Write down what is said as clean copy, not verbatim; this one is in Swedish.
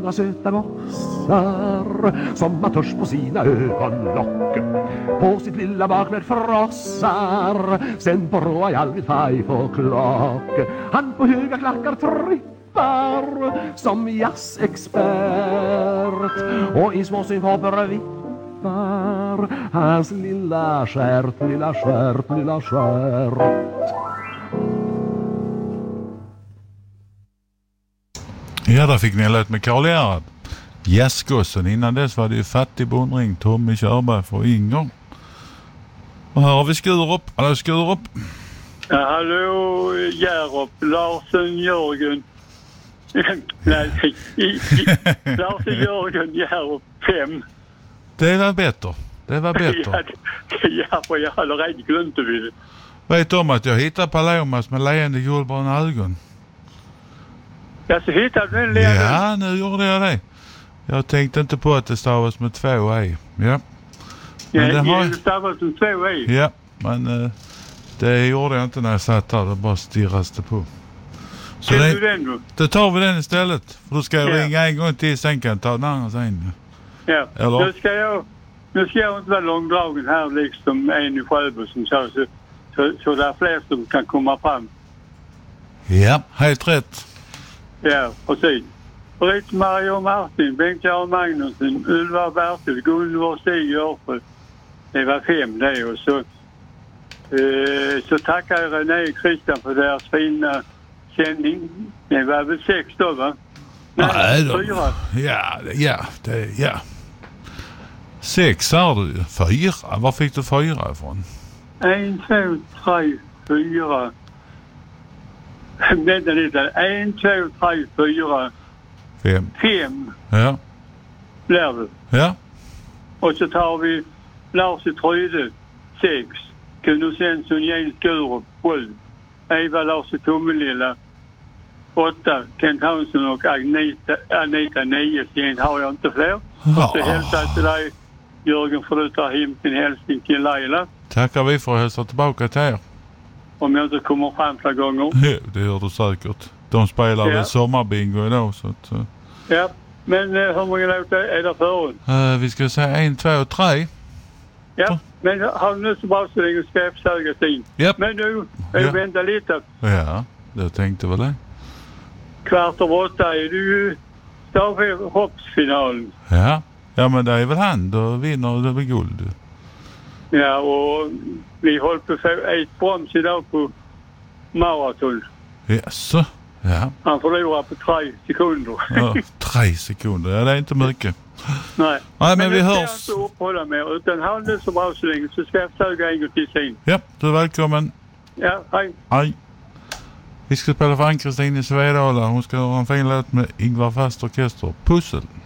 Några söta mossar som man törs på sina ögonlock, på sitt lilla bak med frossar, sen på Royal vid 5 o'clock. Han på höga klackar trippar som jazzexpert, och i små synkoper vippar hans lilla skärt, lilla skärt, lilla skärt. Ja, där fick ni en låt med Karl Gerhard. Jazzgossen. Innan dess var det ju Fattigbondring, Tommy Körberg för Inger. Och här har vi Skurup. Hallå Skurup. Ja, hallå Hjärup. Larsen Jörgen. Nej, Larsen Jörgen Hjärup 5. Det var bättre. Det var bättre. Ja, för jag hade redan glömt det. Vet om att jag hittade Palomas med leende gulbruna ögon. Jag så hittade du en leende? Ja, nu gjorde jag det. Jag tänkte inte på att det stavas med 2 e. Ja. Men det stavas med 2 e? Ja, men det gjorde jag inte när jag satt där. Det bara stirras det på. Så det, du den då? Då tar vi den istället. För då ska jag ringa en gång till, sen kan jag ta den andra sen. Ja, eller? Nu ska jag inte vara långdragen här liksom en i Sjöbo som så det är fler som kan komma fram. Ja, helt rätt. Ja, precis. Britt Maria och Martin, Bengt-Jan Magnusson, Ulvar Bertil, Gunvor Stig Görfred. Det var 5 det, och så tackar jag René och Christian för deras fina sändning. Det var väl 6 då, va? Nej, 4. Ja. 6 har du. 4. Var fick du 4 ifrån? 1, 2, 3, 4. Vänta lite. 1, 2, 3, 4. 5. Ja. Blir det. Ja. Och så tar vi Lars i Tryde 6. Kuno Svensson, Jens Skurup 7. Eva Lars i Tummelilla 8. Kent Hansson och Anita 9. Sen har jag inte fler. Och så hälsar till dig Jörgen, för att ta hem sin hälsning till Laila. Tackar vi för att hälsa tillbaka till er. Om jag inte kommer fram flera gånger. Ja, det gör du säkert. De spelar väl sommarbingo idag. Så att, ja, men hur många låtar är det förut? Vi ska säga 1, 2, 3. Ja, men har du nu så bra så länge ska jag försöka in. Yep. Men nu, vänta lite. Ja, jag tänkte väl det. 7:15 är det ju stavhoppsfinalen. Ja, men det är väl han. Då vinner det med guld. Ja, och vi håller på att få ett broms idag på maraton. Jaså? Ja. Han förlorar på 3 sekunder. Ja, 3 sekunder. Ja, det är inte mycket. Nej, men vi hörs. Jag ska inte uppehålla mer, utan ha det så bra så länge, så ska jag försöka en gång till sen. Ja, du är välkommen. Ja, hej. Hej. Vi ska spela för Ann-Kristin i Svedala. Hon ska ha en fin låt med Ingvar Fast orkester. Pussel.